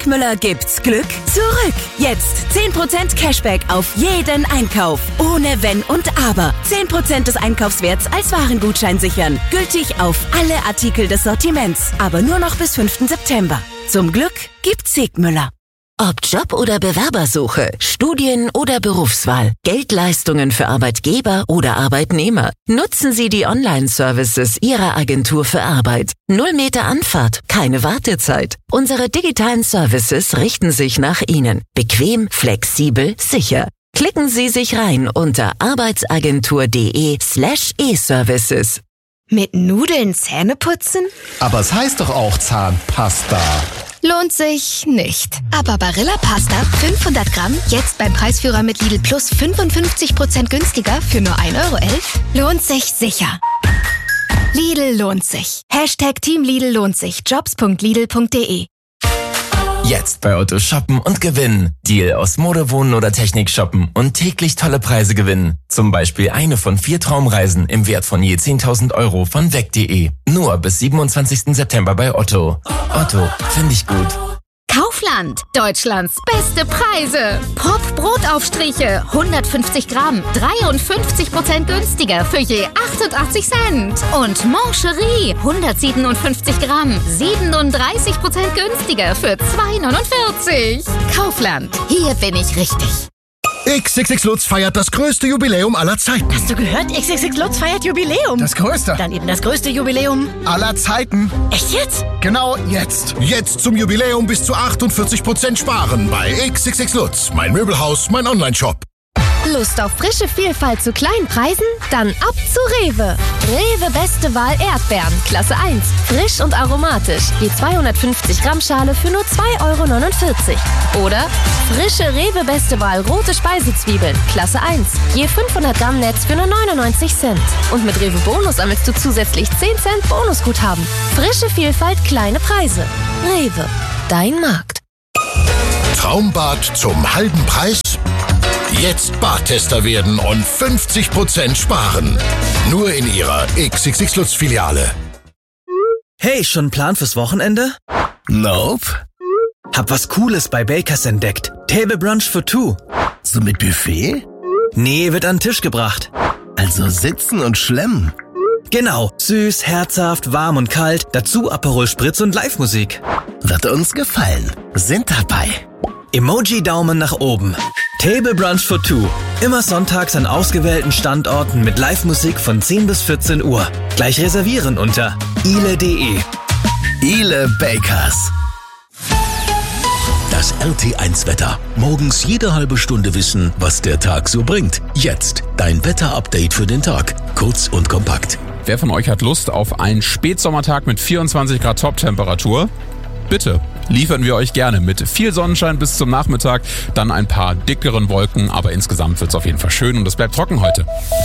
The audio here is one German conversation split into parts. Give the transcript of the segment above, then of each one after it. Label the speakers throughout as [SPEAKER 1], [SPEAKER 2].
[SPEAKER 1] Sigmüller gibt's Glück zurück. Jetzt 10% Cashback auf jeden Einkauf. Ohne Wenn und Aber. 10% des Einkaufswerts als Warengutschein sichern. Gültig auf alle Artikel des Sortiments. Aber nur noch bis 5. September. Zum Glück gibt's Sigmüller. Ob Job- oder Bewerbersuche, Studien- oder Berufswahl, Geldleistungen für Arbeitgeber oder Arbeitnehmer. Nutzen Sie die Online-Services Ihrer Agentur für Arbeit. 0 Meter Anfahrt, keine Wartezeit. Unsere digitalen Services richten sich nach Ihnen. Bequem, flexibel, sicher. Klicken Sie sich rein unter arbeitsagentur.de/e-Services.
[SPEAKER 2] Mit Nudeln Zähne putzen?
[SPEAKER 3] Aber es heißt doch auch Zahnpasta.
[SPEAKER 2] Lohnt sich nicht. Aber Barilla Pasta 500 Gramm, jetzt beim Preisführer mit Lidl Plus 55% günstiger für nur 1,11 €, lohnt sich sicher. Lidl lohnt sich. Team Lidl lohnt sich. Jobs.lidl.de.
[SPEAKER 4] Jetzt bei Otto shoppen und gewinnen. Deal aus Mode, Wohnen oder Technik shoppen und täglich tolle Preise gewinnen. Zum Beispiel eine von 4 Traumreisen im Wert von je 10.000 € von weg.de. Nur bis 27. September bei Otto. Otto, finde ich gut.
[SPEAKER 5] Kaufland, Deutschlands beste Preise. Pop Brotaufstriche, 150 Gramm, 53% günstiger für je 88 Cent. Und Mancherie, 157 Gramm, 37% günstiger für 2,49. Kaufland, hier bin ich richtig.
[SPEAKER 6] XXX Lutz feiert das größte Jubiläum aller Zeiten.
[SPEAKER 7] Hast du gehört? XXX Lutz feiert Jubiläum.
[SPEAKER 6] Das größte.
[SPEAKER 7] Dann eben das größte Jubiläum
[SPEAKER 6] aller Zeiten.
[SPEAKER 7] Echt jetzt?
[SPEAKER 6] Genau jetzt. Jetzt zum Jubiläum bis zu 48% sparen bei XXX Lutz. Mein Möbelhaus, mein Onlineshop.
[SPEAKER 2] Lust auf frische Vielfalt zu kleinen Preisen? Dann ab zu Rewe. Rewe beste Wahl Erdbeeren, Klasse 1. Frisch und aromatisch. Die 250 Gramm Schale für nur 2,49 €. Oder frische Rewe beste Wahl rote Speisezwiebeln, Klasse 1. Je 500 Gramm Netz für nur 99 Cent. Und mit Rewe Bonus sammelst du zusätzlich 10 Cent Bonusguthaben. Frische Vielfalt, kleine Preise. Rewe, dein Markt.
[SPEAKER 6] Traumbad zum halben Preis? Jetzt Badtester werden und 50% sparen. Nur in Ihrer XXX Lutz Filiale.
[SPEAKER 8] Hey, schon ein Plan fürs Wochenende?
[SPEAKER 3] Nope.
[SPEAKER 8] Hab was Cooles bei Bakers entdeckt. Table Brunch for two.
[SPEAKER 3] So mit Buffet?
[SPEAKER 8] Nee, wird an den Tisch gebracht.
[SPEAKER 3] Also sitzen und schlemmen.
[SPEAKER 8] Genau. Süß, herzhaft, warm und kalt. Dazu Aperol Spritz und Live-Musik.
[SPEAKER 3] Wird uns gefallen. Sind dabei.
[SPEAKER 8] Emoji-Daumen nach oben. Table Brunch for two. Immer sonntags an ausgewählten Standorten mit Live-Musik von 10 bis 14 Uhr. Gleich reservieren unter ile.de.
[SPEAKER 3] Ile Bakers.
[SPEAKER 9] Das RT1-Wetter. Morgens jede halbe Stunde wissen, was der Tag so bringt. Jetzt dein Wetter-Update für den Tag. Kurz und kompakt.
[SPEAKER 10] Wer von euch hat Lust auf einen Spätsommertag mit 24 Grad Top-Temperatur? Bitte, liefern wir euch gerne mit viel Sonnenschein bis zum Nachmittag, dann ein paar dickeren Wolken, aber insgesamt wird es auf jeden Fall schön und es bleibt trocken heute.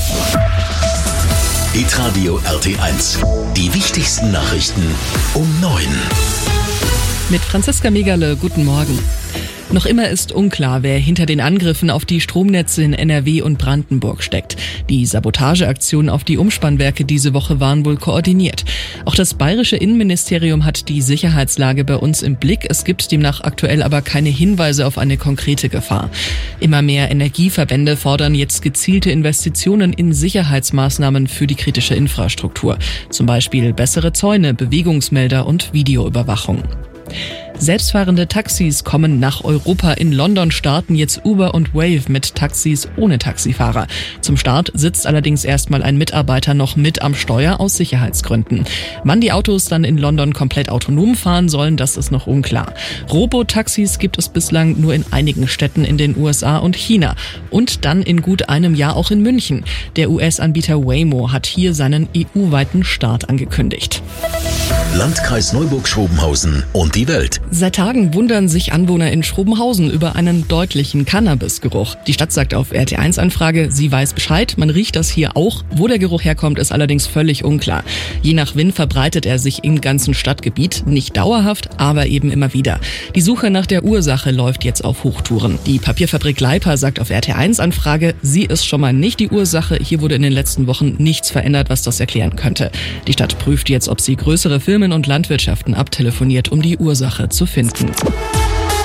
[SPEAKER 9] Hitradio RT1. Die wichtigsten Nachrichten um 9.
[SPEAKER 11] Mit Franziska Megerle, guten Morgen. Noch immer ist unklar, wer hinter den Angriffen auf die Stromnetze in NRW und Brandenburg steckt. Die Sabotageaktionen auf die Umspannwerke diese Woche waren wohl koordiniert. Auch das bayerische Innenministerium hat die Sicherheitslage bei uns im Blick. Es gibt demnach aktuell aber keine Hinweise auf eine konkrete Gefahr. Immer mehr Energieverbände fordern jetzt gezielte Investitionen in Sicherheitsmaßnahmen für die kritische Infrastruktur. Zum Beispiel bessere Zäune, Bewegungsmelder und Videoüberwachung. Selbstfahrende Taxis kommen nach Europa. In London starten jetzt Uber und Wave mit Taxis ohne Taxifahrer. Zum Start sitzt allerdings erstmal ein Mitarbeiter noch mit am Steuer aus Sicherheitsgründen. Wann die Autos dann in London komplett autonom fahren sollen, das ist noch unklar. Robotaxis gibt es bislang nur in einigen Städten in den USA und China. Und dann in gut einem Jahr auch in München. Der US-Anbieter Waymo hat hier seinen EU-weiten Start angekündigt.
[SPEAKER 9] Landkreis Neuburg-Schrobenhausen und die Welt.
[SPEAKER 11] Seit Tagen wundern sich Anwohner in Schrobenhausen über einen deutlichen Cannabisgeruch. Die Stadt sagt auf RT1-Anfrage, sie weiß Bescheid, man riecht das hier auch. Wo der Geruch herkommt, ist allerdings völlig unklar. Je nach Wind verbreitet er sich im ganzen Stadtgebiet, nicht dauerhaft, aber eben immer wieder. Die Suche nach der Ursache läuft jetzt auf Hochtouren. Die Papierfabrik Leipa sagt auf RT1-Anfrage, sie ist schon mal nicht die Ursache. Hier wurde in den letzten Wochen nichts verändert, was das erklären könnte. Die Stadt prüft jetzt, ob sie größere Firmen und Landwirtschaften abtelefoniert, um die Ursache zu finden.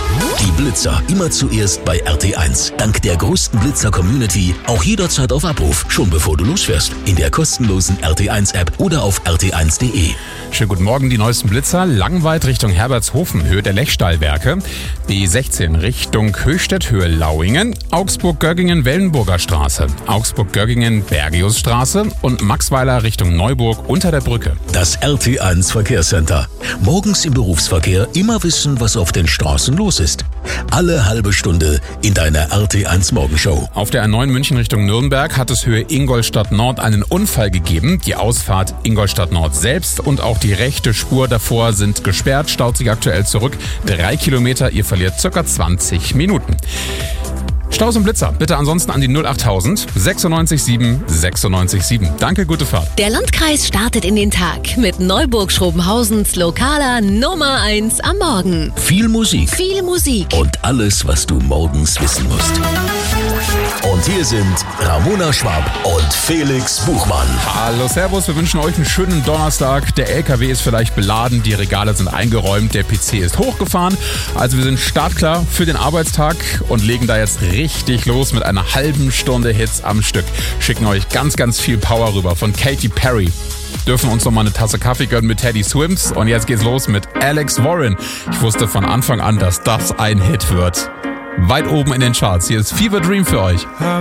[SPEAKER 9] Blitzer immer zuerst bei RT1. Dank der größten Blitzer-Community auch jederzeit auf Abruf, schon bevor du losfährst. In der kostenlosen RT1-App oder auf rt1.de.
[SPEAKER 10] Schönen guten Morgen, die neuesten Blitzer. Langweit Richtung Herbertshofen, Höhe der Lechstallwerke. B16 Richtung Höchstädt, Höhe Lauingen. Augsburg-Göggingen, Wellenburger Straße. Augsburg-Göggingen, Bergiusstraße. Und Maxweiler Richtung Neuburg unter der Brücke.
[SPEAKER 9] Das RT1 Verkehrscenter. Morgens im Berufsverkehr immer wissen, was auf den Straßen los ist. Alle halbe Stunde in deiner RT1 Morgenshow.
[SPEAKER 10] Auf der A9 München Richtung Nürnberg hat es Höhe Ingolstadt Nord einen Unfall gegeben. Die Ausfahrt Ingolstadt Nord selbst und auch die rechte Spur davor sind gesperrt, staut sich aktuell zurück. 3 Kilometer, ihr verliert ca. 20 Minuten. Staus und Blitzer, bitte ansonsten an die 08000 967 967. Danke, gute Fahrt.
[SPEAKER 2] Der Landkreis startet in den Tag mit Neuburg-Schrobenhausens lokaler Nummer 1 am Morgen.
[SPEAKER 9] Viel Musik.
[SPEAKER 2] Viel Musik.
[SPEAKER 9] Und alles, was du morgens wissen musst. Und hier sind Ramona Schwab und Felix Buchmann.
[SPEAKER 10] Hallo, servus, wir wünschen euch einen schönen Donnerstag. Der LKW ist vielleicht beladen, die Regale sind eingeräumt, der PC ist hochgefahren. Also wir sind startklar für den Arbeitstag und legen da jetzt richtig los mit einer halben Stunde Hits am Stück. Schicken euch ganz, ganz viel Power rüber von Katy Perry. Dürfen uns noch mal eine Tasse Kaffee gönnen mit Teddy Swims. Und jetzt geht's los mit Alex Warren. Ich wusste von Anfang an, dass das ein Hit wird. Weit oben in den Charts. Hier ist Fever Dream für euch.